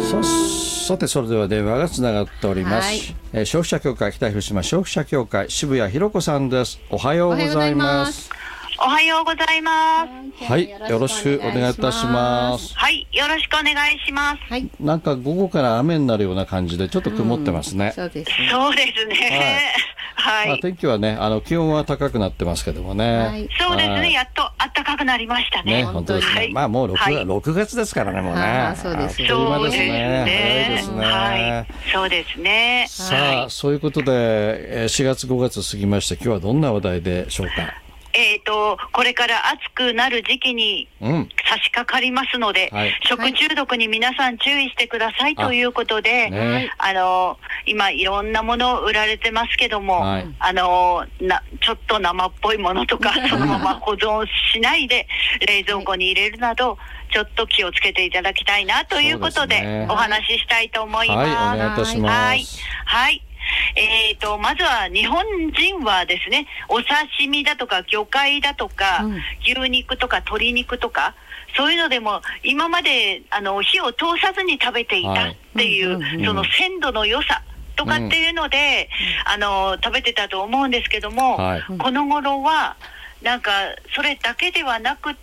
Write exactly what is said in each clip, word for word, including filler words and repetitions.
さ, さてそれでは電話がつながっております、はいえー、消費者協会北広島消費者協会渋谷弘子さんです。おはようございます。 おはようございます。 はい、よろしくお願いいたします。 はい、よろしくお願いします。 はい、なんか午後から雨になるような感じでちょっと曇ってますね。 うん、そうですね。そうですね。はい。 まあ、天気はね、あの気温は高くなってますけどもね。はい、 そうですね。やっと暖かくなりましたね。 ね、本当ですね。はい、まあもう 6,、はい、ろくがつですからね、もうね。 そうですね。 そうですね。早いですね。 はい。そうですね。 さあ、そういうことでしがつごがつ過ぎまして、今日はどんな話題でしょうか。 えーと、これから暑くなる時期に差し掛かりますので、うんはい、食中毒に皆さん注意してくださいということで、あ、ね、あの今いろんなもの売られてますけども、はい、あのなちょっと生っぽいものとかそのまま保存しないで冷蔵庫に入れるなどちょっと気をつけていただきたいなということで、ね、お話ししたいと思います。 はい、お願いいたします。 はい、はいえーと、まずは日本人はですね、お刺身だとか魚介だとか、うん、牛肉とか鶏肉とかそういうのでも今まであの火を通さずに食べていたっていう、はい、その鮮度の良さとかっていうので、うん、あの食べてたと思うんですけども、はい、この頃はなんかそれだけではなくって、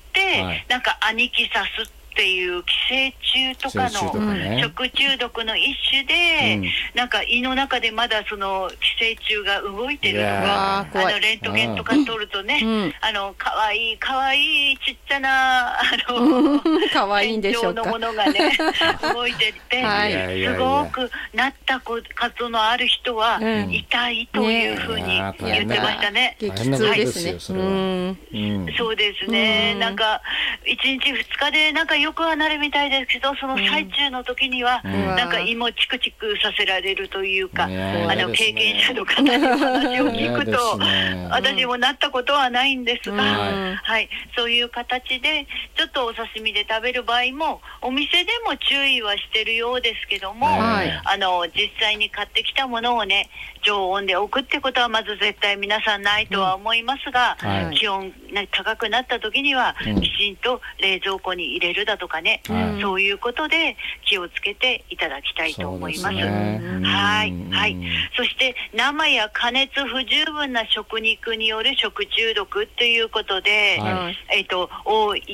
はい、なんかアニキサスっていう寄生虫とかの食中毒の一種で、うん、なんか胃の中でまだその寄生虫が動いてるとか、あのレントゲンとか撮るとね、うん、あのかわいいかわいいちっちゃなあのかわいいんでしょうかのものがね動いてて、はい、すごくなったことのある人は痛いというふうに言ってましたね。 激痛ですね。それは、うんうん、そうですね。なんかいちにちふつかでなんかよくはなるみたいですけど、その最中の時には、うん、なんか胃もチクチクさせられるというか、うん、あの経験者の方に話を聞くと、ね、私もなったことはないんですが、うんはい、そういう形でちょっとお刺身で食べる場合もお店でも注意はしてるようですけども、はい、あの実際に買ってきたものをね常温で置くってことはまず絶対皆さんないとは思いますが、うんはい、気温が高くなった時にはきちんと冷蔵庫に入れるだとかね、うん、そういうことで気をつけていただきたいと思います。はい、はい。そして生や加熱不十分な食肉による食中毒ということで、はい、えっと多い